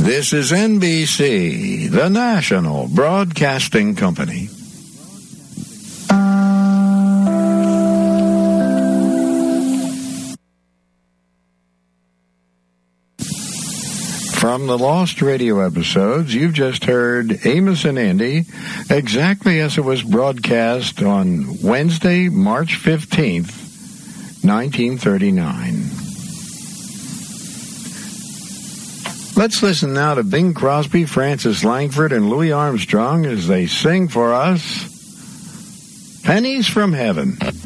This is NBC, the National Broadcasting Company. From the Lost Radio episodes, you've just heard Amos and Andy, exactly as it was broadcast on Wednesday, March 15th, 1939. Let's listen now to Bing Crosby, Francis Langford, and Louis Armstrong as they sing for us, Pennies from Heaven.